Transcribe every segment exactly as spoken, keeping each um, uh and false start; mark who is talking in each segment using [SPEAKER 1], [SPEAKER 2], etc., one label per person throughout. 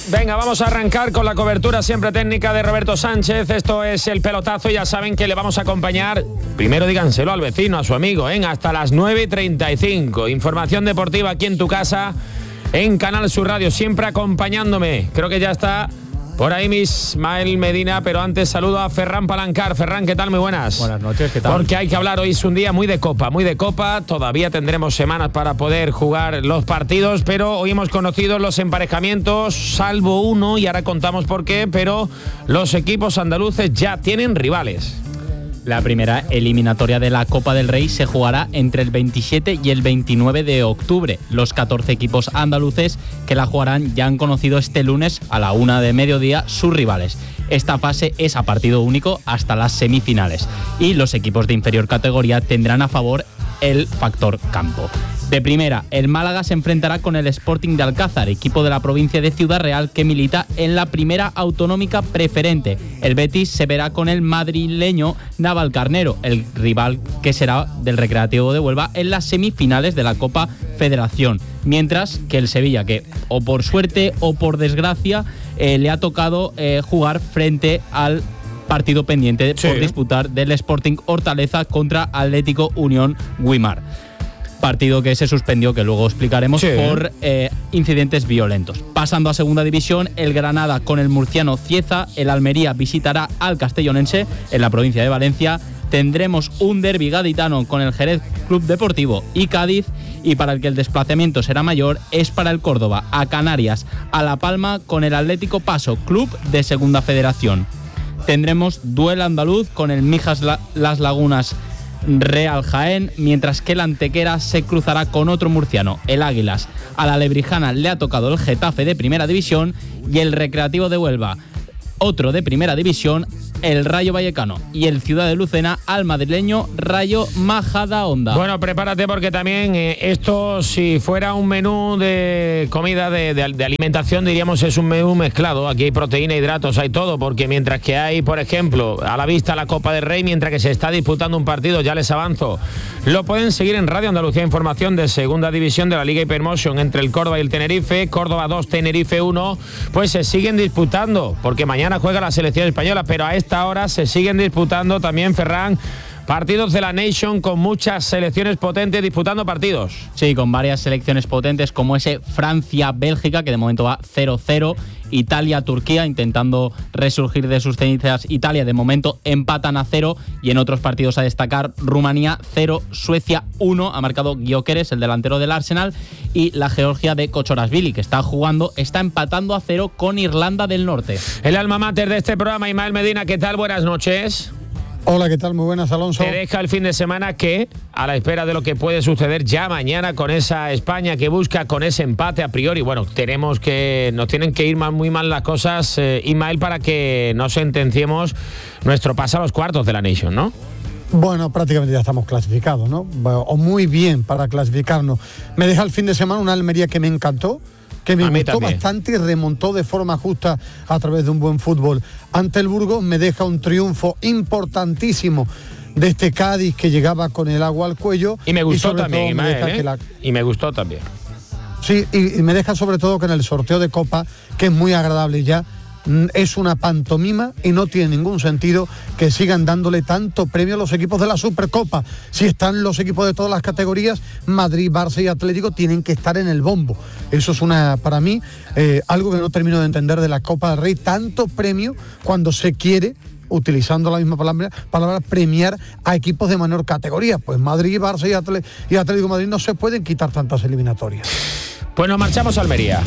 [SPEAKER 1] Venga, vamos a arrancar con la cobertura siempre técnica de Roberto Sánchez. Esto es el pelotazo. Ya saben que le vamos a acompañar. Primero díganselo al vecino, a su amigo, ¿eh? Hasta las nueve y treinta y cinco. Información deportiva aquí en tu casa, en Canal Sur Radio, siempre acompañándome. Creo que ya está por ahí Ismael Medina, pero antes saludo a Ferran Palancar. Ferran, ¿qué tal? Muy buenas.
[SPEAKER 2] Buenas noches, ¿qué tal?
[SPEAKER 1] Porque hay que hablar, hoy es un día muy de copa, muy de copa. Todavía tendremos semanas para poder jugar los partidos, pero hoy hemos conocido los emparejamientos, salvo uno, y ahora contamos por qué, pero los equipos andaluces ya tienen rivales.
[SPEAKER 2] La primera eliminatoria de la Copa del Rey se jugará entre el veintisiete y el veintinueve de octubre. Los catorce equipos andaluces que la jugarán ya han conocido este lunes a la una de mediodía sus rivales. Esta fase es a partido único hasta las semifinales y los equipos de inferior categoría tendrán a favor el factor campo. De primera, el Málaga se enfrentará con el Sporting de Alcázar, equipo de la provincia de Ciudad Real que milita en la primera autonómica preferente. El Betis se verá con el madrileño Navalcarnero, el rival que será del Recreativo de Huelva en las semifinales de la Copa Federación. Mientras que el Sevilla, que o por suerte o por desgracia, eh, le ha tocado eh, jugar frente al partido pendiente sí. por disputar del Sporting Hortaleza contra Atlético Unión Güímar. Partido que se suspendió, que luego explicaremos, sí. por eh, incidentes violentos. Pasando a segunda división, el Granada con el murciano Cieza, el Almería visitará al Castellonense en la provincia de Valencia. Tendremos un derbi gaditano con el Jerez Club Deportivo y Cádiz, y para el que el desplazamiento será mayor es para el Córdoba, a Canarias, a La Palma con el Atlético Paso, club de Segunda Federación. Tendremos duelo andaluz con el Mijas La- Las Lagunas Real Jaén, mientras que el Antequera se cruzará con otro murciano, el Águilas. A la Lebrijana le ha tocado el Getafe de Primera División y el Recreativo de Huelva, otro de Primera División, el Rayo Vallecano, y el Ciudad de Lucena al madrileño Rayo Majadahonda.
[SPEAKER 1] Bueno, prepárate porque también eh, esto, si fuera un menú de comida, de, de, de alimentación, diríamos es un menú mezclado. Aquí hay proteína, hidratos, hay todo, porque mientras que hay, por ejemplo, a la vista la Copa del Rey, mientras que se está disputando un partido, ya les avanzo, lo pueden seguir en Radio Andalucía Información de Segunda División de la Liga Hypermotion entre el Córdoba y el Tenerife, Córdoba dos, Tenerife uno, pues se siguen disputando, porque mañana juega la selección española, pero a esta hora se siguen disputando también, Ferran, partidos de la Nation con muchas selecciones potentes disputando partidos.
[SPEAKER 2] Sí, con varias selecciones potentes como ese Francia-Bélgica, que de momento va cero cero, Italia-Turquía intentando resurgir de sus cenizas. Italia de momento empatan a cero, y en otros partidos a destacar, Rumanía cero, Suecia uno, ha marcado Gyökeres, el delantero del Arsenal, y la Georgia de Kochorashvili, que está jugando, está empatando a cero con Irlanda del Norte.
[SPEAKER 1] El alma mater de este programa, Ismael Medina, ¿qué tal? Buenas noches.
[SPEAKER 3] Hola, ¿qué tal? Muy buenas, Alonso.
[SPEAKER 1] Te deja el fin de semana que, a la espera de lo que puede suceder ya mañana con esa España que busca con ese empate a priori, bueno, tenemos que, nos tienen que ir mal, muy mal las cosas, eh, Ismael, para que no sentenciemos nuestro paso a los cuartos de la Nation, ¿no?
[SPEAKER 3] Bueno, prácticamente ya estamos clasificados, ¿no? O muy bien para clasificarnos. Me deja el fin de semana una Almería que me encantó, que me gustó también bastante y remontó de forma justa a través de un buen fútbol ante el Burgos. Me deja un triunfo importantísimo de este Cádiz que llegaba con el agua al cuello.
[SPEAKER 1] Y me gustó y también, me deja ¿eh? que la... y me gustó también.
[SPEAKER 3] Sí, y, y me deja sobre todo que en el sorteo de Copa, que es muy agradable ya, es una pantomima y no tiene ningún sentido que sigan dándole tanto premio a los equipos de la Supercopa. Si están los equipos de todas las categorías, Madrid, Barça y Atlético tienen que estar en el bombo. Eso es una, para mí, eh, algo que no termino de entender de la Copa del Rey, tanto premio cuando se quiere, utilizando la misma palabra, palabra premiar a equipos de menor categoría. Pues Madrid, Barça y, Atle- y Atlético de Madrid no se pueden quitar tantas eliminatorias.
[SPEAKER 1] Pues nos marchamos a Almería.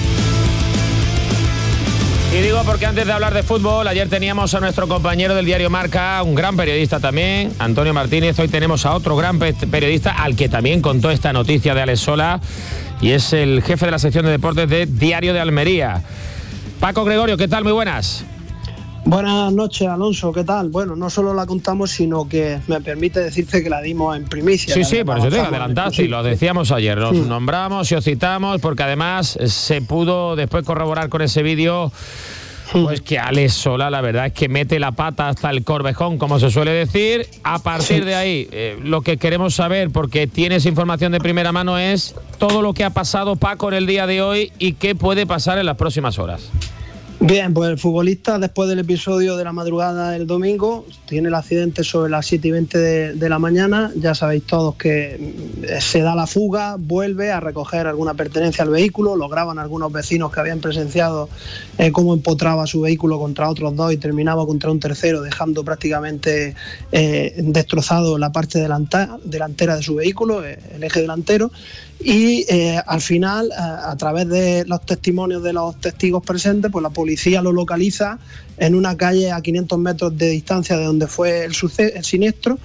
[SPEAKER 1] Y digo porque antes de hablar de fútbol, ayer teníamos a nuestro compañero del diario Marca, un gran periodista también, Antonio Martínez. Hoy tenemos a otro gran periodista al que también contó esta noticia de Alex Sola, y es el jefe de la sección de deportes de Diario de Almería. Paco Gregorio, ¿qué tal? Muy buenas.
[SPEAKER 4] Buenas noches, Alonso, ¿qué tal? Bueno, no solo la contamos, sino que me permite decirte que la dimos en primicia.
[SPEAKER 1] Sí, sí, por eso te adelantaste y lo decíamos ayer. Nos sí. nombramos y os citamos porque además se pudo después corroborar con ese vídeo pues que Alex Sola, la verdad es que mete la pata hasta el Corvejón, como se suele decir. A partir sí. de ahí, eh, lo que queremos saber, porque tienes información de primera mano, es todo lo que ha pasado, Paco, en el día de hoy y qué puede pasar en las próximas horas.
[SPEAKER 4] Bien, pues el futbolista, después del episodio de la madrugada del domingo, tiene el accidente sobre las siete y veinte de, de la mañana. Ya sabéis todos que se da la fuga, vuelve a recoger alguna pertenencia al vehículo, lo graban algunos vecinos que habían presenciado eh, cómo empotraba su vehículo contra otros dos y terminaba contra un tercero, dejando prácticamente eh, destrozado la parte delanta, delantera de su vehículo, eh, el eje delantero. Y eh, al final, a, a través de los testimonios de los testigos presentes, pues la policía lo localiza en una calle a quinientos metros de distancia de donde fue el, suce- el siniestro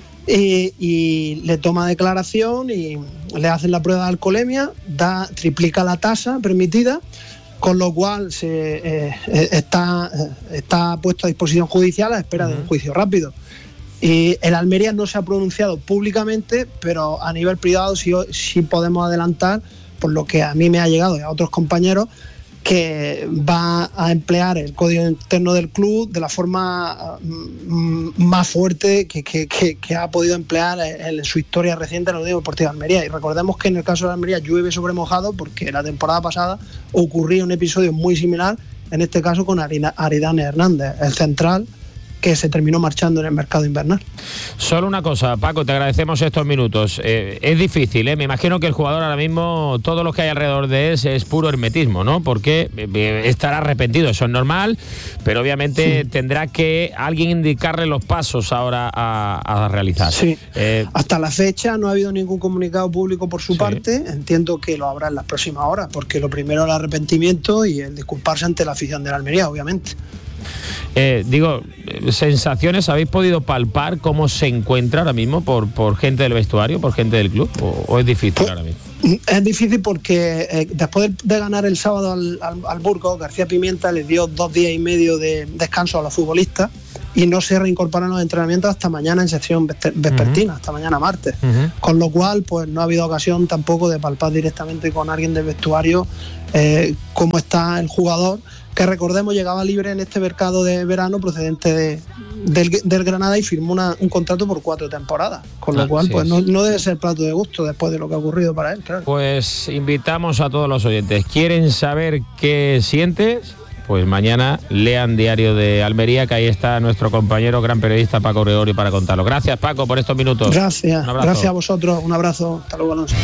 [SPEAKER 4] y, y le toma declaración y le hacen la prueba de alcoholemia, da, triplica la tasa permitida, con lo cual se, eh, está, está puesto a disposición judicial a espera uh-huh. de un juicio rápido. Y el Almería no se ha pronunciado públicamente, pero a nivel privado sí, sí podemos adelantar, por lo que a mí me ha llegado y a otros compañeros, que va a emplear el código interno del club de la forma más fuerte que, que, que, que ha podido emplear en su historia reciente en la Unión Deportiva de Almería. Y recordemos que en el caso de Almería llueve sobre mojado, porque la temporada pasada ocurría un episodio muy similar, en este caso con Aridane Hernández, el central, que se terminó marchando en el mercado invernal.
[SPEAKER 1] Solo una cosa, Paco, te agradecemos estos minutos. Eh, es difícil, ¿eh? Me imagino que el jugador ahora mismo, todo lo que hay alrededor de él es puro hermetismo, ¿no? Porque eh, estará arrepentido, eso es normal, pero obviamente sí. tendrá que alguien indicarle los pasos ahora a, a realizar.
[SPEAKER 4] Sí, eh, hasta la fecha no ha habido ningún comunicado público por su sí. parte, entiendo que lo habrá en las próximas horas, porque lo primero el arrepentimiento y el disculparse ante la afición de la Almería, obviamente.
[SPEAKER 1] Eh, digo, ¿sensaciones habéis podido palpar cómo se encuentra ahora mismo por, por gente del vestuario, por gente del club? ¿O, o es difícil pues, ahora mismo?
[SPEAKER 4] Es difícil porque eh, después de, de ganar el sábado al, al, al Burgos, García Pimienta les dio dos días y medio de descanso a los futbolistas y no se reincorporan los entrenamientos hasta mañana en sección vespertina, uh-huh. hasta mañana martes. Uh-huh. Con lo cual, pues no ha habido ocasión tampoco de palpar directamente con alguien del vestuario eh, cómo está el jugador, que recordemos llegaba libre en este mercado de verano procedente de, del, del Granada y firmó una, un contrato por cuatro temporadas, con lo ah, cual sí, pues sí. No, no debe ser plato de gusto después de lo que ha ocurrido para él, claro.
[SPEAKER 1] Pues invitamos a todos los oyentes, ¿quieren saber qué sientes? Pues mañana lean Diario de Almería, que ahí está nuestro compañero, gran periodista Paco Gregorio, para contarlo. Gracias, Paco, por estos minutos.
[SPEAKER 4] Gracias, gracias a vosotros, un abrazo, hasta luego, Alonso.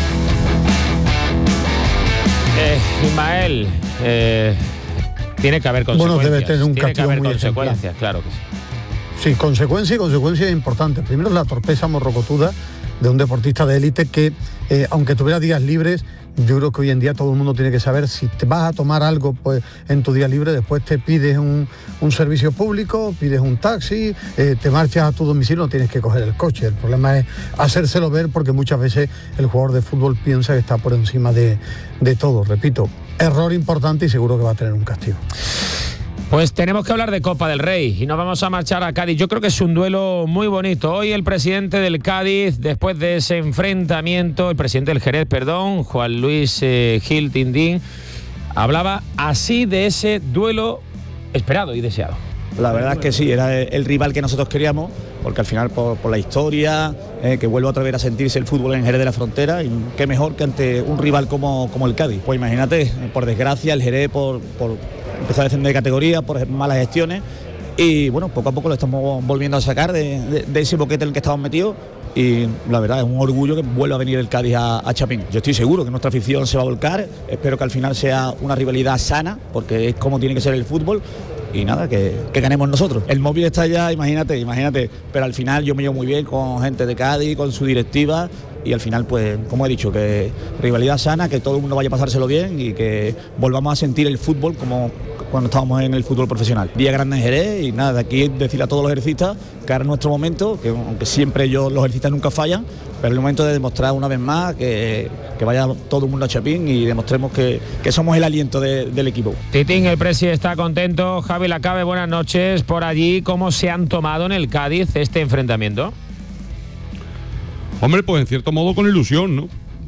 [SPEAKER 1] Eh, Ismael, eh, tiene que haber consecuencias.
[SPEAKER 3] Bueno, debe tener un
[SPEAKER 1] tiene que haber
[SPEAKER 3] muy
[SPEAKER 1] consecuencias,
[SPEAKER 3] ejemplar.
[SPEAKER 1] Claro que sí.
[SPEAKER 3] Sí, consecuencias y consecuencias importantes. Primero, la torpeza morrocotuda de un deportista de élite que, eh, aunque tuviera días libres, yo creo que hoy en día todo el mundo tiene que saber si te vas a tomar algo pues en tu día libre, después te pides un, un servicio público, pides un taxi, eh, te marchas a tu domicilio, no tienes que coger el coche. El problema es hacérselo ver, porque muchas veces el jugador de fútbol piensa que está por encima de, de todo. Repito, error importante y seguro que va a tener un castigo.
[SPEAKER 1] Pues tenemos que hablar de Copa del Rey y nos vamos a marchar a Cádiz. Yo creo que es un duelo muy bonito. Hoy el presidente del Cádiz, después de ese enfrentamiento, el presidente del Jerez, perdón, Juan Luis eh, Gil Tindín, hablaba así de ese duelo esperado y deseado.
[SPEAKER 5] La verdad es que sí, era el rival que nosotros queríamos, porque al final por, por la historia, eh, que vuelva otra vez a sentirse el fútbol en Jerez de la Frontera, y qué mejor que ante un rival como, como el Cádiz. Pues imagínate, por desgracia el Jerez por, por empezó a descender de categoría, por malas gestiones, y bueno, poco a poco lo estamos volviendo a sacar de, de, de ese boquete en el que estamos metidos, y la verdad es un orgullo que vuelva a venir el Cádiz a, a Chapín. Yo estoy seguro que nuestra afición se va a volcar, espero que al final sea una rivalidad sana, porque es como tiene que ser el fútbol, y nada, que, que ganemos nosotros. El móvil está ya, imagínate, imagínate, pero al final yo me llevo muy bien con gente de Cádiz, con su directiva, y al final, pues, como he dicho, que rivalidad sana, que todo el mundo vaya a pasárselo bien y que volvamos a sentir el fútbol como cuando estábamos en el fútbol profesional. Día grande en Jerez, y nada, de aquí decirle a todos los ejercistas que ahora es nuestro momento, que aunque siempre yo, los ejercistas nunca fallan, pero es el momento de demostrar una vez más que, que vaya todo el mundo a Chapín y demostremos que, que somos el aliento de, del equipo.
[SPEAKER 1] Titín, el presi está contento. Javi Lacabe, buenas noches. Por allí, ¿cómo se han tomado en el Cádiz este enfrentamiento?
[SPEAKER 6] Hombre, pues en cierto modo con ilusión, ¿no?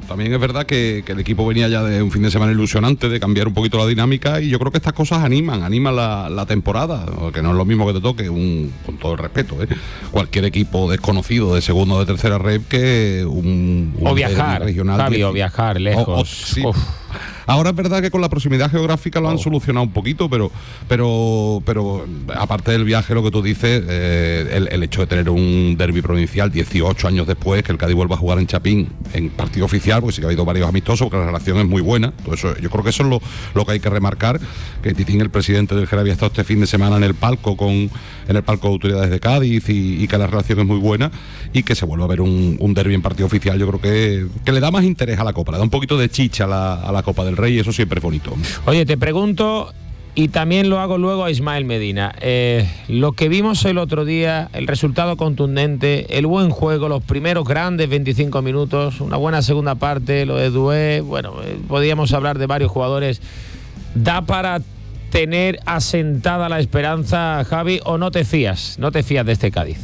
[SPEAKER 6] también es verdad que, que el equipo venía ya de un fin de semana ilusionante, de cambiar un poquito la dinámica, y yo creo que estas cosas animan, animan la, la temporada, que no es lo mismo que te toque, un, con todo el respeto, ¿eh? cualquier equipo desconocido de segunda o de tercera red que un, un
[SPEAKER 1] o viajar,
[SPEAKER 6] regional,
[SPEAKER 1] Javi, o viajar lejos.
[SPEAKER 6] O, o, sí. Ahora es verdad que con la proximidad geográfica lo han oh. solucionado un poquito, pero pero pero aparte del viaje, lo que tú dices, eh, el, el hecho de tener un derbi provincial dieciocho años después, que el Cádiz vuelva a jugar en Chapín en partido oficial, porque sí que ha habido varios amistosos, porque la relación es muy buena. Todo eso, yo creo que eso es lo, lo que hay que remarcar, que Titín, el presidente del Jerez, había estado este fin de semana en el palco con en el palco de autoridades de Cádiz, y, y que la relación es muy buena, y que se vuelva a ver un, un derbi en partido oficial. Yo creo que, que le da más interés a la Copa, le da un poquito de chicha a la, a la Copa del Rey, y eso siempre es bonito.
[SPEAKER 1] Oye, te pregunto, y también lo hago luego a Ismael Medina, eh, lo que vimos el otro día, el resultado contundente, el buen juego, los primeros grandes veinticinco minutos, una buena segunda parte, lo de Doué, bueno, eh, podíamos hablar de varios jugadores. ¿Da para tener asentada la esperanza, Javi, o no te fías, no te fías de este Cádiz?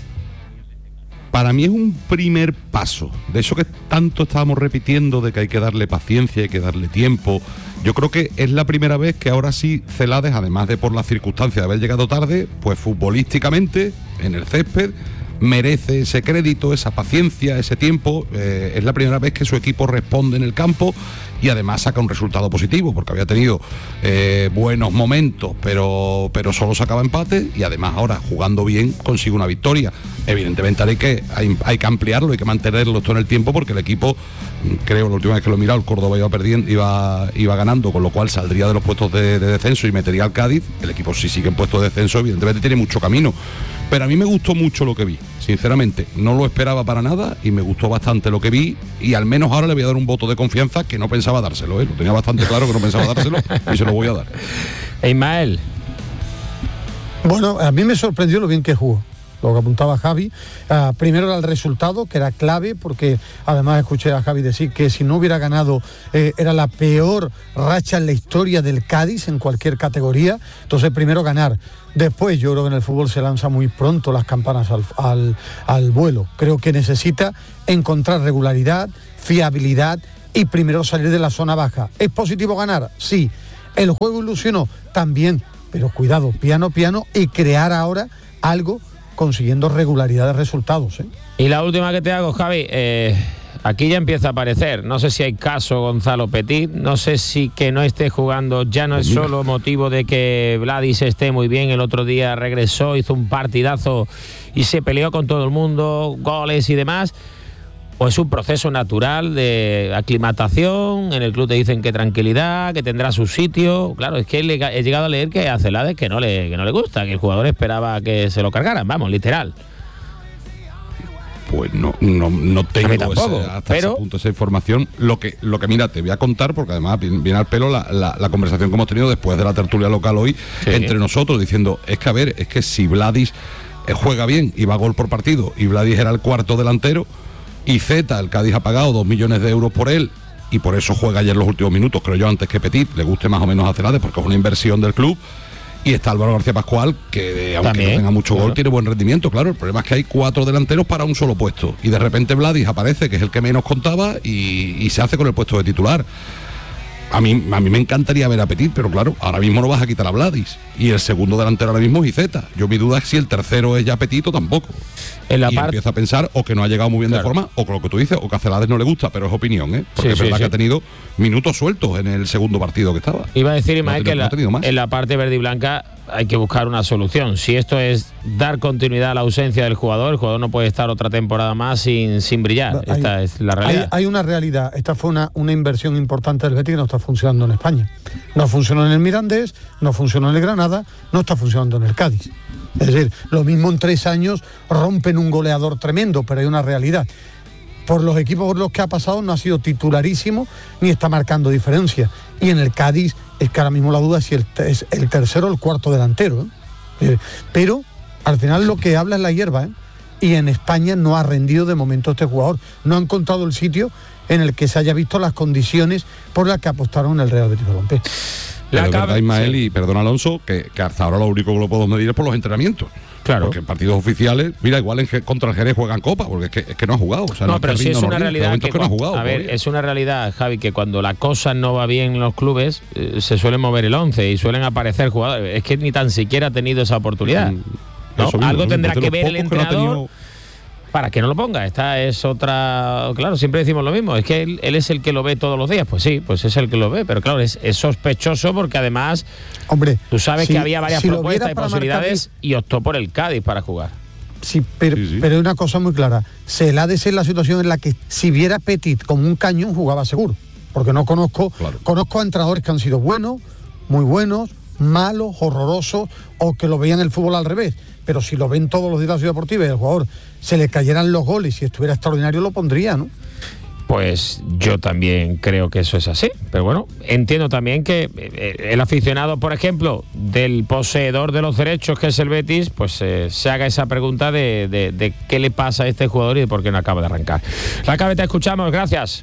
[SPEAKER 6] Para mí es un primer paso, de eso que tanto estábamos repitiendo, de que hay que darle paciencia, hay que darle tiempo. Yo creo que es la primera vez que ahora sí Celades, además de por la circunstancia de haber llegado tarde, pues futbolísticamente, en el césped, merece ese crédito, esa paciencia, ese tiempo. Eh, es la primera vez que su equipo responde en el campo, y además saca un resultado positivo, porque había tenido eh, buenos momentos, pero, pero solo sacaba empate, y además ahora, jugando bien, consigue una victoria. Evidentemente hay que, hay, hay que ampliarlo, hay que mantenerlo todo en el tiempo, porque el equipo, creo, la última vez que lo he mirado, el Córdoba iba perdiendo, iba, iba ganando, con lo cual saldría de los puestos de, de descenso y metería al Cádiz. El equipo, si sigue en puestos de descenso, evidentemente tiene mucho camino. Pero a mí me gustó mucho lo que vi, sinceramente, no lo esperaba para nada, y me gustó bastante lo que vi, y al menos ahora le voy a dar un voto de confianza, que no pensaba dárselo, ¿eh? Lo tenía bastante claro que no pensaba dárselo, y se lo voy a dar.
[SPEAKER 1] Ismael.
[SPEAKER 3] Bueno, a mí me sorprendió lo bien que jugó, lo que apuntaba Javi. Uh, primero era el resultado, que era clave, porque además escuché a Javi decir que si no hubiera ganado eh, era la peor racha en la historia del Cádiz en cualquier categoría. Entonces primero ganar. Después yo creo que en el fútbol se lanza muy pronto las campanas al, al, al vuelo. Creo que necesita encontrar regularidad, fiabilidad, y primero salir de la zona baja. ¿Es positivo ganar? Sí. ¿El juego ilusionó? También. Pero cuidado, piano, piano, y crear ahora algo consiguiendo regularidad de resultados, ¿eh?
[SPEAKER 1] Y la última que te hago, Javi, eh, aquí ya empieza a aparecer, no sé si hay caso Gonzalo Petit, no sé si que no esté jugando ya no es solo motivo de que Vladis esté muy bien, el otro día regresó, hizo un partidazo y se peleó con todo el mundo, goles y demás, o es un proceso natural de aclimatación, en el club te dicen que tranquilidad, que tendrá su sitio. Claro, es que he llegado a leer que a Celades que no le, que no le gusta, que el jugador esperaba que se lo cargaran, vamos, literal.
[SPEAKER 6] Pues no, no, no tengo
[SPEAKER 1] tampoco,
[SPEAKER 6] ese, hasta
[SPEAKER 1] pero...
[SPEAKER 6] ese punto esa información. Lo que, lo que mira, te voy a contar, porque además viene al pelo la, la, la conversación que hemos tenido después de la tertulia local hoy, sí, entre nosotros, diciendo, es que a ver, es que si Vladis eh, juega bien y va a gol por partido, y Vladis era el cuarto delantero, y Zeta, el Cádiz ha pagado dos millones de euros por él, y por eso juega ayer los últimos minutos, creo yo, antes que Petit, le guste más o menos a Celades, porque es una inversión del club. Y está Álvaro García Pascual, que aunque También, no tenga mucho claro. gol, tiene buen rendimiento, claro. El problema es que hay cuatro delanteros para un solo puesto. Y de repente Vladis aparece, que es el que menos contaba, y, y se hace con el puesto de titular. A mí, a mí me encantaría ver a Petit, pero claro, ahora mismo no vas a quitar a Vladis. Y el segundo delantero ahora mismo es Iceta. Yo mi duda es si el tercero es ya Petit o tampoco. En la y part... empieza a pensar o que no ha llegado muy bien claro. de forma, o con lo que tú dices, o que a Celades no le gusta, pero es opinión, ¿eh? Porque sí, es sí, verdad sí. que ha tenido minutos sueltos en el segundo partido que estaba.
[SPEAKER 1] Iba a decir, Imael, no que la, en la parte verde y blanca hay que buscar una solución. Si esto es dar continuidad a la ausencia del jugador, el jugador no puede estar otra temporada más sin, sin brillar. Hay, Esta es la realidad.
[SPEAKER 3] Hay, hay una realidad. Esta fue una, una inversión importante del Betis que no está funcionando en España. No funcionó en el Mirandés, no funcionó en el Granada, no está funcionando en el Cádiz. Es decir, lo mismo en tres años rompen un goleador tremendo, pero hay una realidad. Por los equipos por los que ha pasado no ha sido titularísimo ni está marcando diferencia. Y en el Cádiz es que ahora mismo la duda es si el, es el tercero o el cuarto delantero, ¿eh? Pero al final lo que habla es la hierba, ¿eh? Y en España no ha rendido de momento este jugador. No ha encontrado el sitio en el que se haya visto las condiciones por las que apostaron en el Real Betis Balompié.
[SPEAKER 6] Pero
[SPEAKER 1] La
[SPEAKER 6] es verdad,
[SPEAKER 1] cabe-
[SPEAKER 6] Ismael,
[SPEAKER 1] sí.
[SPEAKER 6] y perdón, Alonso, que, que hasta ahora lo único que lo podemos medir es por los entrenamientos.
[SPEAKER 1] Claro.
[SPEAKER 6] Porque en partidos oficiales, mira, igual en, Ge- contra el Jerez juegan Copa, porque es que, es que no ha jugado. O sea,
[SPEAKER 1] No,
[SPEAKER 6] es
[SPEAKER 1] pero
[SPEAKER 6] que
[SPEAKER 1] sí
[SPEAKER 6] rinda
[SPEAKER 1] es
[SPEAKER 6] o
[SPEAKER 1] una
[SPEAKER 6] no rinde,
[SPEAKER 1] realidad
[SPEAKER 6] hay
[SPEAKER 1] que,
[SPEAKER 6] momentos que no ha
[SPEAKER 1] cuan-
[SPEAKER 6] jugado.
[SPEAKER 1] a ver,
[SPEAKER 6] todavía.
[SPEAKER 1] es una realidad, Javi, que cuando la cosa no va bien en los clubes eh, se suelen mover el once y suelen aparecer jugadores. Es que ni tan siquiera ha tenido esa oportunidad.
[SPEAKER 6] Mm,
[SPEAKER 1] ¿no?
[SPEAKER 6] eso mismo,
[SPEAKER 1] Algo
[SPEAKER 6] eso
[SPEAKER 1] tendrá
[SPEAKER 6] mismo,
[SPEAKER 1] que
[SPEAKER 6] de
[SPEAKER 1] ver
[SPEAKER 6] los
[SPEAKER 1] el
[SPEAKER 6] pocos que no ha
[SPEAKER 1] entrenador
[SPEAKER 6] tenido-
[SPEAKER 1] para que no lo ponga. Esta es otra. Claro, siempre decimos lo mismo. Es que él, él es el que lo ve todos los días. Pues sí, pues es el que lo ve. Pero claro, es, es sospechoso porque además
[SPEAKER 3] Hombre,
[SPEAKER 1] tú sabes
[SPEAKER 3] si-
[SPEAKER 1] que había varias
[SPEAKER 3] si lo
[SPEAKER 1] propuestas
[SPEAKER 3] viera
[SPEAKER 1] y
[SPEAKER 3] para
[SPEAKER 1] posibilidades y optó por el Cádiz para jugar.
[SPEAKER 3] Sí, pero,
[SPEAKER 6] Sí, sí.
[SPEAKER 3] pero hay una cosa muy clara. Se le ha de ser la situación en la que si viera Petit como un cañón jugaba seguro. Porque no conozco,
[SPEAKER 6] Claro.
[SPEAKER 3] conozco a entrenadores que han sido buenos, muy buenos, malos, horrorosos, o que lo veían el fútbol al revés. Pero si lo ven todos los días en la Ciudad Deportiva y el jugador se le cayeran los goles y estuviera extraordinario, lo pondría, ¿no?
[SPEAKER 1] Pues yo también creo que eso es así. Pero bueno, entiendo también que eh, el aficionado, por ejemplo, del poseedor de los derechos, que es el Betis, pues eh, se haga esa pregunta de, de, de qué le pasa a este jugador y de por qué no acaba de arrancar. La Cabe, te escuchamos, gracias.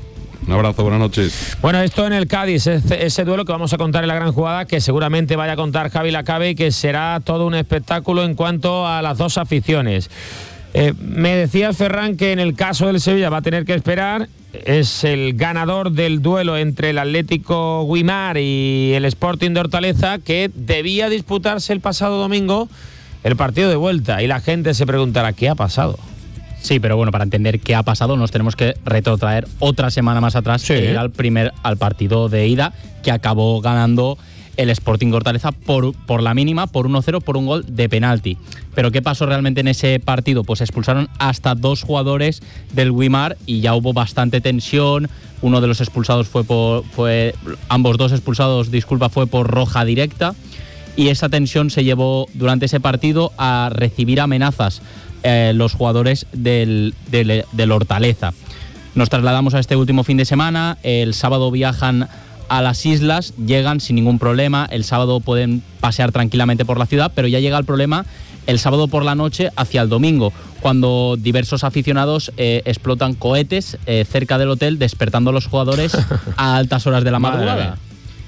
[SPEAKER 6] Un abrazo, buenas noches.
[SPEAKER 1] Bueno, esto en el Cádiz, ese, ese duelo que vamos a contar en la gran jugada, que seguramente vaya a contar Javi Lacabe y que será todo un espectáculo en cuanto a las dos aficiones. Eh, me decía Ferran que en el caso del Sevilla va a tener que esperar. Es el ganador del duelo entre el Atlético Güímar y el Sporting de Hortaleza, que debía disputarse el pasado domingo el partido de vuelta. Y la gente se preguntará, ¿qué ha pasado?
[SPEAKER 2] Sí, pero bueno, para entender qué ha pasado nos tenemos que retrotraer otra semana más atrás,
[SPEAKER 1] Sí.
[SPEAKER 2] que era el primer, al partido de ida, que acabó ganando el Sporting Hortaleza por, por la mínima, por uno cero, por un gol de penalti. Pero ¿qué pasó realmente en ese partido? Pues expulsaron hasta dos jugadores del Güímar y ya hubo bastante tensión. Uno de los expulsados fue por... fue ambos dos expulsados, disculpa, fue por roja directa. Y esa tensión se llevó durante ese partido a recibir amenazas eh, los jugadores del, del, del Hortaleza. Nos trasladamos a este último fin de semana. El sábado viajan a las islas, llegan sin ningún problema. El sábado pueden pasear tranquilamente por la ciudad, pero ya llega el problema el sábado por la noche hacia el domingo, cuando diversos aficionados eh, explotan cohetes eh, cerca del hotel, despertando a los jugadores a altas horas de la
[SPEAKER 1] Madre
[SPEAKER 2] madrugada.
[SPEAKER 1] mía.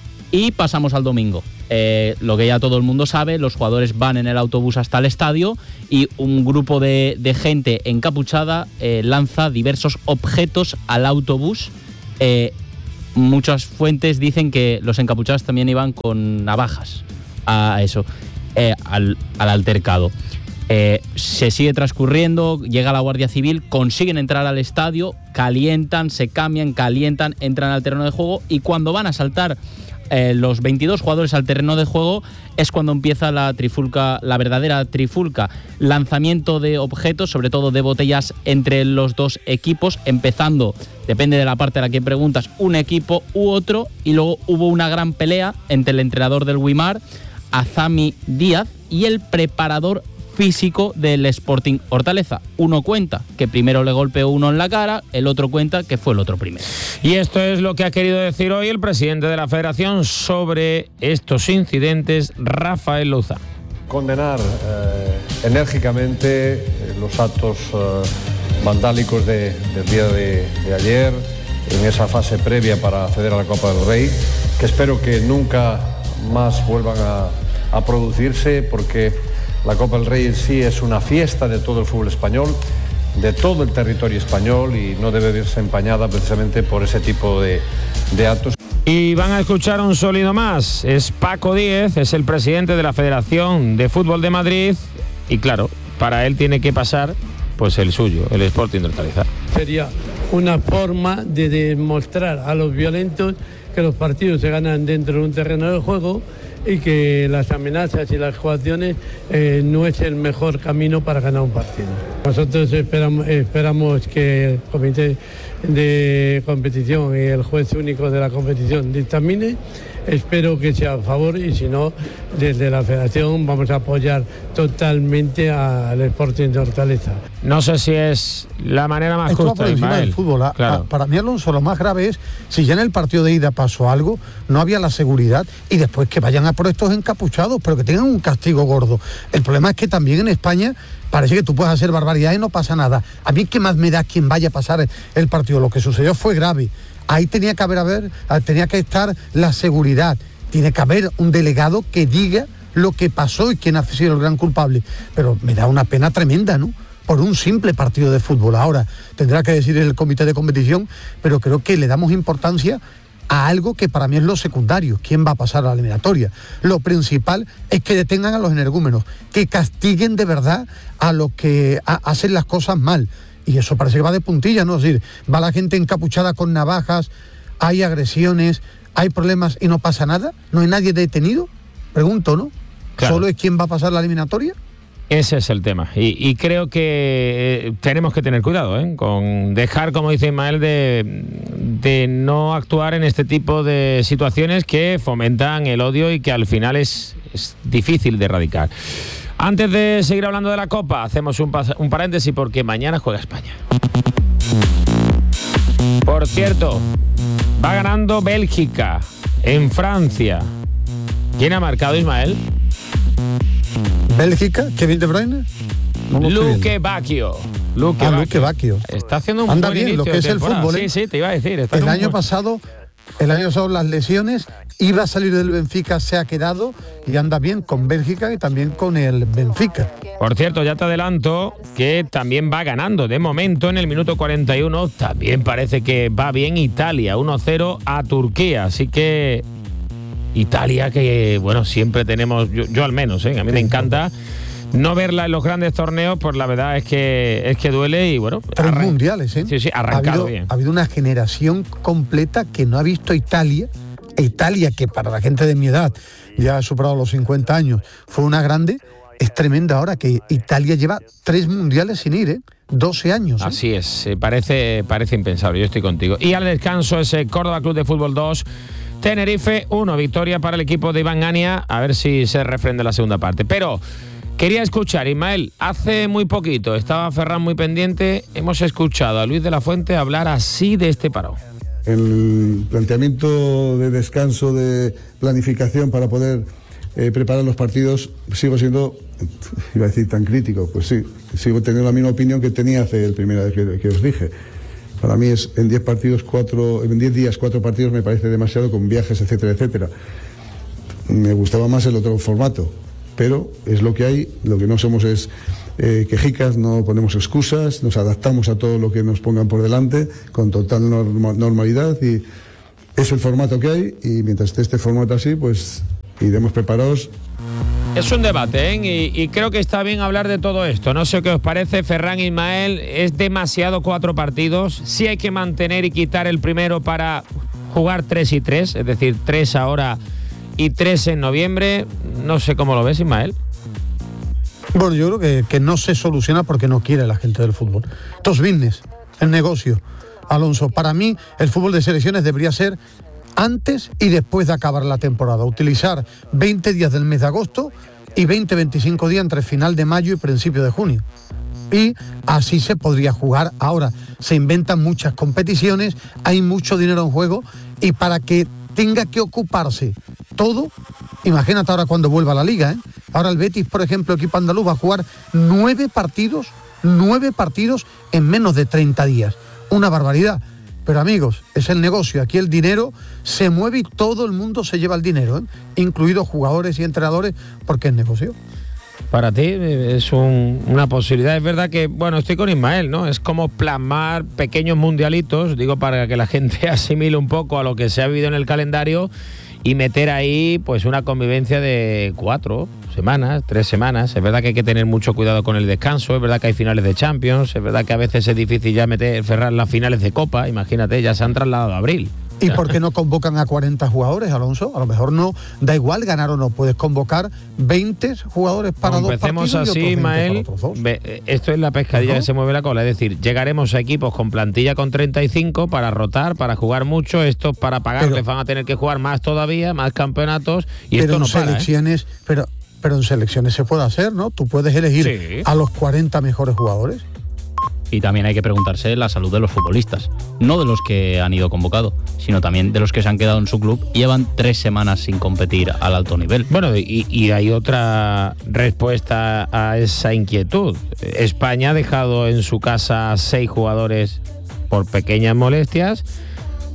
[SPEAKER 2] Y pasamos al domingo. Eh, lo que ya todo el mundo sabe, los jugadores van en el autobús hasta el estadio y un grupo de, de gente encapuchada eh, lanza diversos objetos al autobús. Eh, muchas fuentes dicen que los encapuchados también iban con navajas a eso, eh, al, al altercado. Eh, se sigue transcurriendo, llega la Guardia Civil, consiguen entrar al estadio, calientan, se cambian, calientan, entran al terreno de juego y cuando van a saltar eh, los veintidós jugadores al terreno de juego es cuando empieza la trifulca, la verdadera trifulca. Lanzamiento de objetos, sobre todo de botellas entre los dos equipos, empezando, depende de la parte a la que preguntas, un equipo u otro, y luego hubo una gran pelea entre el entrenador del Güímar, Azami Díaz, y el preparador físico del Sporting Hortaleza. Uno cuenta que primero le golpeó uno en la cara, el otro cuenta que fue el otro primero.
[SPEAKER 1] Y esto es lo que ha querido decir hoy el presidente de la Federación sobre estos incidentes, Rafael Louzá.
[SPEAKER 7] Condenar eh, enérgicamente eh, los actos eh, vandálicos de, del día de, de ayer, en esa fase previa para acceder a la Copa del Rey, que espero que nunca más vuelvan a, a producirse, porque la Copa del Rey en sí es una fiesta de todo el fútbol español, de todo el territorio español, y no debe verse empañada precisamente por ese tipo de, de actos.
[SPEAKER 1] Y van a escuchar un sólido más. Es Paco Díez, es el presidente de la Federación de Fútbol de Madrid. Y claro, para él tiene que pasar pues el suyo, el Sporting de Hortaleza.
[SPEAKER 8] Sería una forma de demostrar a los violentos que los partidos se ganan dentro de un terreno de juego y que las amenazas y las coacciones eh, no es el mejor camino para ganar un partido. Nosotros esperamos, esperamos que el comité de competición y el juez único de la competición dictamine. Espero que sea a favor, y si no, desde la Federación vamos a apoyar totalmente al Sporting de Hortaleza.
[SPEAKER 1] No sé si es la manera más
[SPEAKER 3] Esto va
[SPEAKER 1] justa,
[SPEAKER 3] por encima
[SPEAKER 1] Ismael.
[SPEAKER 3] del fútbol. A-
[SPEAKER 1] Claro.
[SPEAKER 3] a- para mí, Alonso, lo más grave es si ya en el partido de ida pasó algo, no había la seguridad, y después que vayan a por estos encapuchados, pero que tengan un castigo gordo. El problema es que también en España parece que tú puedes hacer barbaridades y no pasa nada. A mí, ¿qué más me da quien vaya a pasar el partido? Lo que sucedió fue grave. Ahí tenía que haber, haber, tenía que estar la seguridad. tiene que haber un delegado que diga lo que pasó y quién ha sido el gran culpable. Pero me da una pena tremenda, ¿no? Por un simple partido de fútbol. Ahora, tendrá que decir el comité de competición, pero creo que le damos importancia a algo que para mí es lo secundario, quién va a pasar a la eliminatoria. Lo principal es que detengan a los energúmenos, que castiguen de verdad a los que a, hacen las cosas mal. Y eso parece que va de puntilla, ¿no? Es decir, va la gente encapuchada con navajas, hay agresiones, hay problemas y no pasa nada, no hay nadie detenido. Pregunto, ¿no? Claro. ¿Solo es quién va a pasar la eliminatoria?
[SPEAKER 1] Ese es el tema. Y, y creo que eh, tenemos que tener cuidado, ¿eh? Con dejar, como dice Ismael, de, de no actuar en este tipo de situaciones que fomentan el odio y que al final es, es difícil de erradicar. Antes de seguir hablando de la Copa, hacemos un, pas- un paréntesis porque mañana juega España. Por cierto, va ganando Bélgica en Francia. ¿Quién ha marcado, Ismael?
[SPEAKER 3] Bélgica, Kevin De Bruyne.
[SPEAKER 1] No Luque Bacchio. Luque
[SPEAKER 3] ah,
[SPEAKER 1] Bacchio.
[SPEAKER 3] Luque Bacchio.
[SPEAKER 1] Está haciendo un
[SPEAKER 3] Anda
[SPEAKER 1] buen
[SPEAKER 3] bien
[SPEAKER 1] inicio
[SPEAKER 3] lo que
[SPEAKER 1] de
[SPEAKER 3] es el
[SPEAKER 1] temporada.
[SPEAKER 3] fútbol.
[SPEAKER 1] Sí,
[SPEAKER 3] ¿eh?
[SPEAKER 1] sí, te iba a decir. Está
[SPEAKER 3] el año
[SPEAKER 1] buen...
[SPEAKER 3] pasado, el año pasado las lesiones, iba a salir del Benfica, se ha quedado y anda bien con Bélgica y también con el Benfica.
[SPEAKER 1] Por cierto, ya te adelanto que también va ganando. De momento, en el minuto cuarenta y uno, también parece que va bien Italia. uno cero a Turquía. Así que Italia, que bueno, siempre tenemos, yo, yo al menos, ¿eh? A mí me encanta no verla en los grandes torneos, pues la verdad es que es que duele y bueno.
[SPEAKER 3] Tres
[SPEAKER 1] arran-
[SPEAKER 3] mundiales, ¿eh?
[SPEAKER 1] Sí, sí,
[SPEAKER 3] ha
[SPEAKER 1] arrancado
[SPEAKER 3] habido,
[SPEAKER 1] bien.
[SPEAKER 3] ha habido una generación completa que no ha visto Italia. Italia, que para la gente de mi edad ya ha superado los cincuenta años, fue una grande. Es tremenda ahora que Italia lleva tres mundiales sin ir, ¿eh? doce años. ¿eh?
[SPEAKER 1] Así es, eh, parece, parece impensable, yo estoy contigo. Y al descanso ese Córdoba Club de Fútbol dos, Tenerife uno, victoria para el equipo de Iván Ania, a ver si se refrenda la segunda parte. Pero quería escuchar, Ismael, hace muy poquito, estaba Ferran muy pendiente, hemos escuchado a Luis de la Fuente hablar así de este parón.
[SPEAKER 9] El planteamiento de descanso, de planificación para poder eh, preparar los partidos, sigo siendo, iba a decir tan crítico, pues sí, sigo teniendo la misma opinión que tenía hace la primera vez que, que os dije. Para mí es en diez partidos, cuatro, en diez días, cuatro partidos me parece demasiado, con viajes, etcétera, etcétera. Me gustaba más el otro formato, pero es lo que hay, lo que no somos es eh, quejicas, no ponemos excusas, nos adaptamos a todo lo que nos pongan por delante con total norma, normalidad y es el formato que hay y mientras esté este formato así, pues iremos preparados.
[SPEAKER 1] Es un debate, ¿eh? Y, y creo que está bien hablar de todo esto. No sé qué os parece, Ferran, Ismael, es demasiado cuatro partidos. Sí hay que mantener y quitar el primero para jugar tres y tres, es decir, tres ahora y tres en noviembre. No sé cómo lo ves, Ismael.
[SPEAKER 3] Bueno, yo creo que, que no se soluciona porque no quiere la gente del fútbol. Esto es business, el negocio. Alonso, para mí el fútbol de selecciones debería ser antes y después de acabar la temporada. Utilizar veinte días del mes de agosto y veinte a veinticinco días entre final de mayo y principio de junio. Y así se podría jugar. Ahora se inventan muchas competiciones, hay mucho dinero en juego y para que tenga que ocuparse todo, imagínate ahora cuando vuelva a la liga, ¿eh? Ahora el Betis, por ejemplo, equipo andaluz, va a jugar nueve partidos, nueve partidos en menos de treinta días. Una barbaridad. Pero amigos, es el negocio, aquí el dinero se mueve y todo el mundo se lleva el dinero, ¿eh? Incluidos jugadores y entrenadores, porque es negocio.
[SPEAKER 1] Para ti es un, una posibilidad. Es verdad que, bueno, estoy con Ismael, ¿no? Es como plasmar pequeños mundialitos, digo, para que la gente asimile un poco a lo que se ha vivido en el calendario y meter ahí pues una convivencia de cuatro semanas, tres semanas. Es verdad que hay que tener mucho cuidado con el descanso, es verdad que hay finales de Champions, es verdad que a veces es difícil ya meter, cerrar las finales de Copa, imagínate, ya se han trasladado a abril.
[SPEAKER 3] ¿Y por qué no convocan a cuarenta jugadores, Alonso? A lo mejor no, da igual ganar o no, puedes convocar veinte jugadores para
[SPEAKER 1] no,
[SPEAKER 3] dos partidos
[SPEAKER 1] así,
[SPEAKER 3] y otros
[SPEAKER 1] Ismael,
[SPEAKER 3] veinte para otros dos.
[SPEAKER 1] Ve, esto es la pescadilla, ¿no?, que se mueve la cola, es decir, llegaremos a equipos con plantilla con treinta y cinco para rotar, para jugar mucho, estos para pagarles pero, van a tener que jugar más todavía, más campeonatos, y
[SPEAKER 3] pero
[SPEAKER 1] esto no
[SPEAKER 3] en
[SPEAKER 1] para,
[SPEAKER 3] selecciones,
[SPEAKER 1] ¿eh?
[SPEAKER 3] pero, pero en selecciones se puede hacer, ¿no? Tú puedes elegir sí. a los cuarenta mejores jugadores.
[SPEAKER 2] Y también hay que preguntarse la salud de los futbolistas, no de los que han ido convocados, sino también de los que se han quedado en su club y llevan tres semanas sin competir al alto nivel.
[SPEAKER 1] Bueno, y, y hay otra respuesta a esa inquietud. España ha dejado en su casa seis jugadores por pequeñas molestias,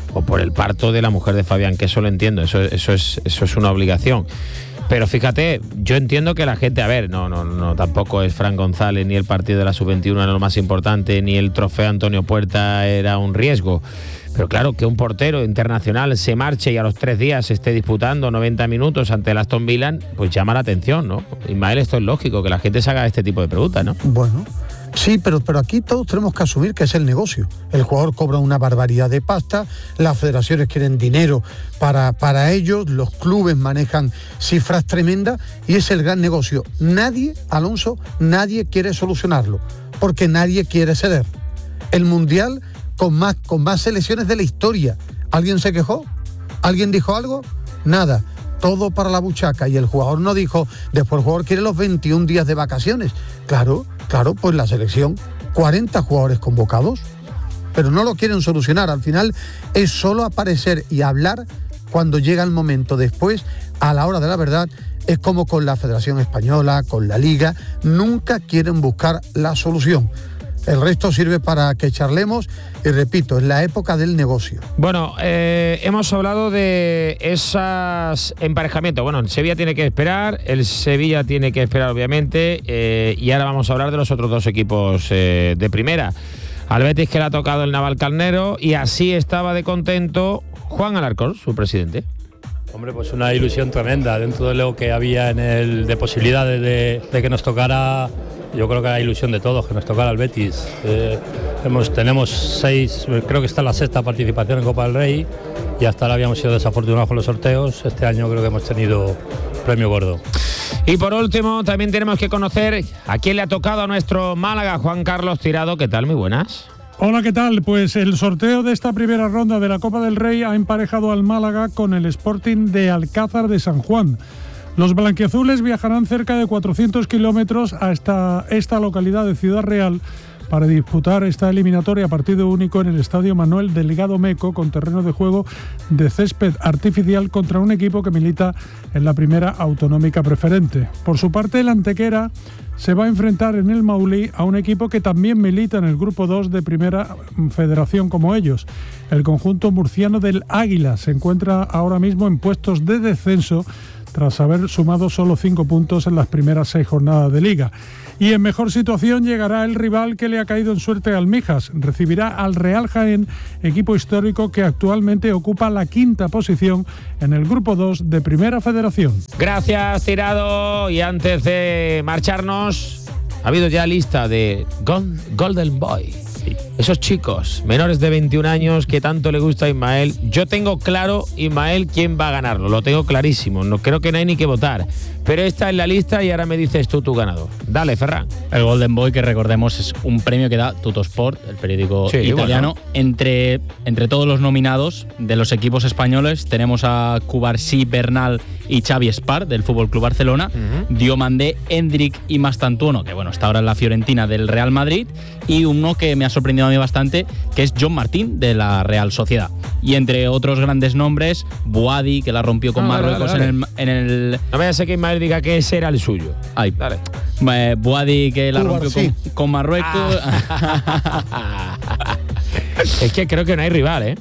[SPEAKER 1] o por el parto de la mujer de Fabián, que eso lo entiendo, eso, eso, es, eso es una obligación. Pero fíjate, yo entiendo que la gente, a ver, no, no, no, tampoco es Fran González, ni el partido de la sub veintiuno era lo más importante, ni el trofeo Antonio Puerta era un riesgo. Pero claro, que un portero internacional se marche y a los tres días esté disputando noventa minutos ante el Aston Villa, pues llama la atención, ¿no? Ismael, esto es lógico, que la gente se haga este tipo de preguntas, ¿no?
[SPEAKER 3] Bueno, sí, pero, pero aquí todos tenemos que asumir que es el negocio. El jugador cobra una barbaridad de pasta, las federaciones quieren dinero para, para ellos, los clubes manejan cifras tremendas y es el gran negocio. Nadie, Alonso, nadie quiere solucionarlo, porque nadie quiere ceder. El Mundial con más, con más selecciones de la historia. ¿Alguien se quejó? ¿Alguien dijo algo? Nada. Todo para la buchaca. Y el jugador no dijo, después el jugador quiere los veintiún días de vacaciones. Claro, claro, pues la selección, cuarenta jugadores convocados, pero no lo quieren solucionar. Al final es solo aparecer y hablar cuando llega el momento. Después, a la hora de la verdad, es como con la Federación Española, con la Liga, nunca quieren buscar la solución. El resto sirve para que charlemos y repito, es la época del negocio.
[SPEAKER 1] Bueno, eh, hemos hablado de esos emparejamientos. Bueno, el Sevilla tiene que esperar, el Sevilla tiene que esperar obviamente, eh, y ahora vamos a hablar de los otros dos equipos eh, de primera. Al Betis, que le ha tocado el Navalcarnero, y así estaba de contento Juan Alarcón, su presidente.
[SPEAKER 10] Hombre, pues una ilusión tremenda dentro de lo que había en el de posibilidades de, de que nos tocara. Yo creo que la ilusión de todos, que nos tocara el Betis. Eh, hemos, tenemos seis, creo que está la sexta participación en Copa del Rey y hasta ahora habíamos sido desafortunados con los sorteos. Este año creo que hemos tenido premio gordo.
[SPEAKER 1] Y por último, también tenemos que conocer a quién le ha tocado a nuestro Málaga, Juan Carlos Tirado. ¿Qué tal? Muy buenas.
[SPEAKER 11] Hola, ¿qué tal? Pues el sorteo de esta primera ronda de la Copa del Rey ha emparejado al Málaga con el Sporting de Alcázar de San Juan. Los blanquiazules viajarán cerca de cuatrocientos kilómetros hasta esta localidad de Ciudad Real para disputar esta eliminatoria a partido único en el Estadio Manuel Delgado Meco, con terreno de juego de césped artificial, contra un equipo que milita en la primera autonómica preferente. Por su parte, el Antequera se va a enfrentar en el Maulí a un equipo que también milita en el grupo dos de primera federación como ellos. El conjunto murciano del Águila se encuentra ahora mismo en puestos de descenso tras haber sumado solo cinco puntos en las primeras seis jornadas de Liga. Y en mejor situación llegará el rival que le ha caído en suerte al Mijas. Recibirá al Real Jaén, equipo histórico que actualmente ocupa la quinta posición en el grupo dos de Primera Federación.
[SPEAKER 1] Gracias, Tirado. Y antes de marcharnos, ha habido ya lista de Gold, Golden Boy. Sí. Esos chicos menores de veintiún años que tanto le gusta a Ismael. Yo tengo claro, Ismael, quién va a ganarlo. Lo tengo clarísimo. No creo que no hay ni que votar. Pero esta es la lista y ahora me dices tú tu ganador. Dale, Ferran.
[SPEAKER 2] El Golden Boy, que recordemos es un premio que da Tuttosport, el periódico sí, italiano. Bueno. Entre, entre todos los nominados de los equipos españoles tenemos a Cubarsí, Bernal y Xavi Espar del F C Barcelona, uh-huh. Diomandé, Endrick y Mastantuono, que bueno, está ahora en la Fiorentina del Real Madrid, y uno que me ha sorprendido a mí bastante, que es John Martín de la Real Sociedad. Y entre otros grandes nombres, Boadi, que la rompió con ah, Marruecos dale, dale. En, el, en el...
[SPEAKER 1] No vaya a ser que Ismael diga que ese era el suyo.
[SPEAKER 2] Ay, dale. Eh, Boadi, que la rompió sí. con, con Marruecos.
[SPEAKER 1] Ah. Es que creo que no hay rival, ¿eh?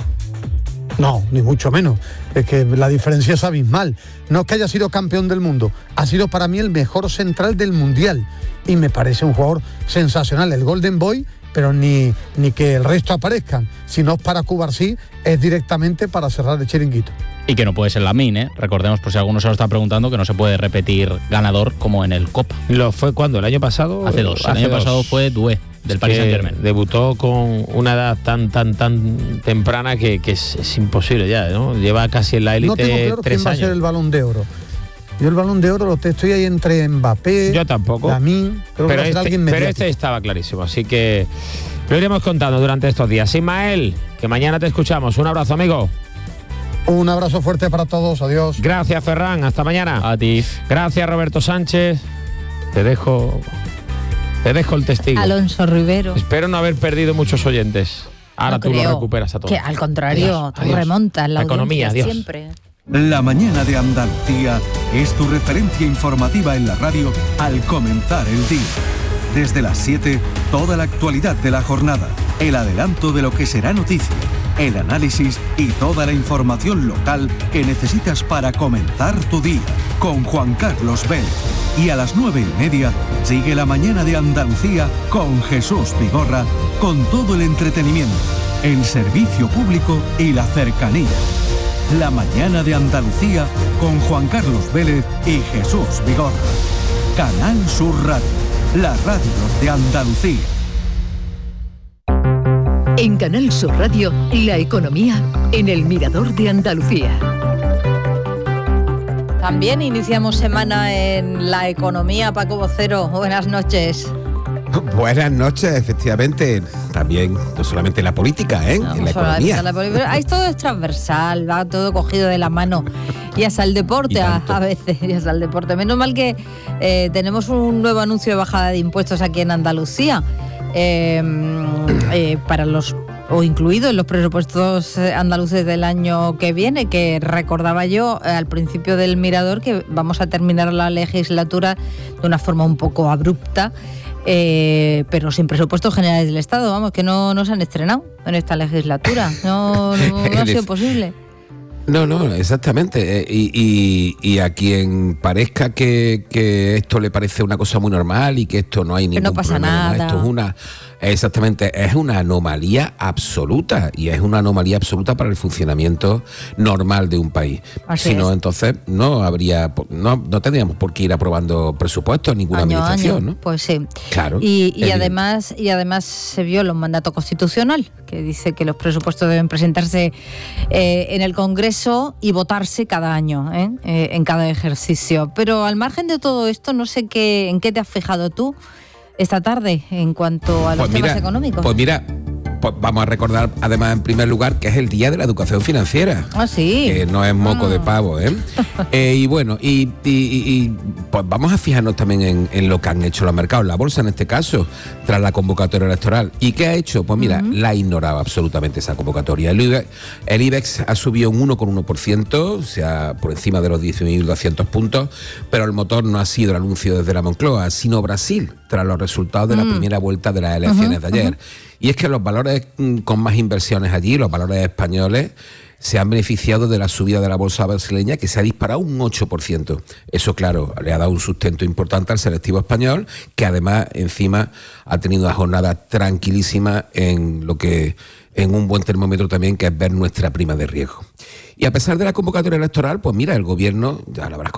[SPEAKER 3] No, ni mucho menos. Es que la diferencia es abismal. No es que haya sido campeón del mundo, ha sido para mí el mejor central del Mundial. Y me parece un jugador sensacional, el Golden Boy, pero ni, ni que el resto aparezcan. Si no es para Cubarsí, es directamente para cerrar el chiringuito.
[SPEAKER 2] Y que no puede ser Lamine, ¿eh? Recordemos, por si alguno se lo está preguntando, que no se puede repetir ganador como en el Copa.
[SPEAKER 1] ¿Lo fue cuándo? ¿El año pasado?
[SPEAKER 2] Hace dos.
[SPEAKER 1] Hace
[SPEAKER 2] el año
[SPEAKER 1] dos.
[SPEAKER 2] pasado fue Doué, del Paris Saint-Germain.
[SPEAKER 1] Debutó con una edad tan tan tan temprana que, que es, es imposible ya, ¿no? Lleva casi en la élite
[SPEAKER 3] no tengo claro
[SPEAKER 1] tres
[SPEAKER 3] quién va
[SPEAKER 1] años.
[SPEAKER 3] a ser el Balón de Oro. Yo el Balón de Oro lo te estoy ahí entre Mbappé,
[SPEAKER 1] yo tampoco.
[SPEAKER 3] Lamine, creo
[SPEAKER 1] pero,
[SPEAKER 3] que
[SPEAKER 1] este,
[SPEAKER 3] alguien
[SPEAKER 1] pero este estaba clarísimo, así que lo iremos contando durante estos días. Ismael, que mañana te escuchamos. Un abrazo, amigo.
[SPEAKER 3] Un abrazo fuerte para todos, adiós.
[SPEAKER 1] Gracias, Ferran, hasta mañana.
[SPEAKER 2] A ti.
[SPEAKER 1] Gracias, Roberto Sánchez. Te dejo te dejo el testigo.
[SPEAKER 12] Alonso Rivero.
[SPEAKER 1] Espero no haber perdido muchos oyentes. Ahora
[SPEAKER 12] no
[SPEAKER 1] tú
[SPEAKER 12] creo.
[SPEAKER 1] lo recuperas a todos.
[SPEAKER 12] Que al contrario, adiós, tú adiós. remontas la, la economía adiós. Siempre.
[SPEAKER 13] La mañana de Andalucía es tu referencia informativa en la radio al comenzar el día. Desde las siete, toda la actualidad de la jornada, el adelanto de lo que será noticia, el análisis y toda la información local que necesitas para comenzar tu día. Con Juan Carlos Vélez. Y a las nueve y media sigue La Mañana de Andalucía con Jesús Vigorra, con todo el entretenimiento, el servicio público y la cercanía. La Mañana de Andalucía con Juan Carlos Vélez y Jesús Vigorra. Canal Sur Radio, la radio de Andalucía.
[SPEAKER 14] En Canal Sur Radio, la economía en el Mirador de Andalucía.
[SPEAKER 12] También iniciamos semana en la economía. Paco Vocero, buenas noches.
[SPEAKER 15] Buenas noches, efectivamente. También, no solamente la política, ¿eh? No, en la economía. La
[SPEAKER 12] poli- Ahí todo es transversal, va todo cogido de la mano. Y hasta el deporte a, a veces, y hasta el deporte. Menos mal que eh, tenemos un nuevo anuncio de bajada de impuestos aquí en Andalucía. Eh, eh, para los o incluido en los presupuestos andaluces del año que viene, que recordaba yo al principio del Mirador que vamos a terminar la legislatura de una forma un poco abrupta, eh, pero sin presupuestos generales del Estado, vamos, que no, no se han estrenado en esta legislatura, no, no, no ha sido posible.
[SPEAKER 15] No, no, exactamente. Y, y, y a quien parezca que, que esto le parece una cosa muy normal y que esto no hay ningún
[SPEAKER 12] no pasa
[SPEAKER 15] problema,
[SPEAKER 12] nada.
[SPEAKER 15] Esto es una, exactamente, es una anomalía absoluta y es una anomalía absoluta para el funcionamiento normal de un país.
[SPEAKER 12] Así
[SPEAKER 15] si no,
[SPEAKER 12] es.
[SPEAKER 15] entonces no habría, no, no tendríamos por qué ir aprobando presupuestos ninguna
[SPEAKER 12] Año a
[SPEAKER 15] administración,
[SPEAKER 12] año,
[SPEAKER 15] ¿no?
[SPEAKER 12] Pues sí.
[SPEAKER 15] Claro.
[SPEAKER 12] Y, y
[SPEAKER 15] evidente.
[SPEAKER 12] además y además se viola un mandato constitucional que dice que los presupuestos deben presentarse eh, en el Congreso y votarse cada año, ¿eh? Eh, en cada ejercicio. Pero al margen de todo esto, no sé qué en qué te has fijado tú esta tarde en cuanto a los
[SPEAKER 15] Pues
[SPEAKER 12] temas
[SPEAKER 15] mira,
[SPEAKER 12] económicos.
[SPEAKER 15] Pues mira, pues vamos a recordar además en primer lugar que es el Día de la Educación Financiera.
[SPEAKER 12] Ah, sí.
[SPEAKER 15] Que no es moco
[SPEAKER 12] Ah.
[SPEAKER 15] de pavo, ¿eh? eh y bueno, y, y, y pues vamos a fijarnos también en, en lo que han hecho los mercados, la bolsa en este caso, tras la convocatoria electoral. ¿Y qué ha hecho? Pues mira, uh-huh. la ha ignorado absolutamente esa convocatoria. El IBEX, el IBEX ha subido un uno coma uno por ciento, o sea, por encima de los diez mil doscientos puntos, pero el motor no ha sido el anuncio desde la Moncloa, sino Brasil, tras los resultados de la mm. primera vuelta de las elecciones uh-huh, de ayer. Uh-huh. Y es que los valores mm, con más inversiones allí, los valores españoles, se han beneficiado de la subida de la bolsa brasileña, que se ha disparado un ocho por ciento. Eso, claro, le ha dado un sustento importante al selectivo español, que además, encima, ha tenido una jornada tranquilísima en lo que, en un buen termómetro también, que es ver nuestra prima de riesgo. Y a pesar de la convocatoria electoral, pues mira, el gobierno, ya lo habrás